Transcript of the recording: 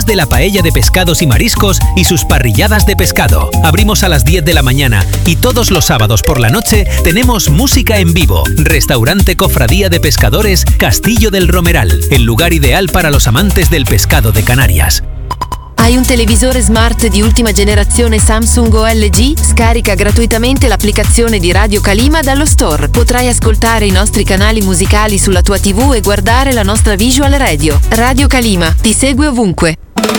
además de la paella de pescados y mariscos y sus parrilladas de pescado. Abrimos a las 10 de la mañana y todos los sábados por la noche tenemos música en vivo. Restaurante Cofradía de Pescadores Castillo del Romeral, el lugar ideal para los amantes del pescado de Canarias. Hai un televisore smart di ultima generazione Samsung o LG? Scarica gratuitamente l'applicazione di Radio Kalima dallo store. Potrai ascoltare i nostri canali musicali sulla tua TV e guardare la nostra visual radio. Radio Kalima ti segue ovunque.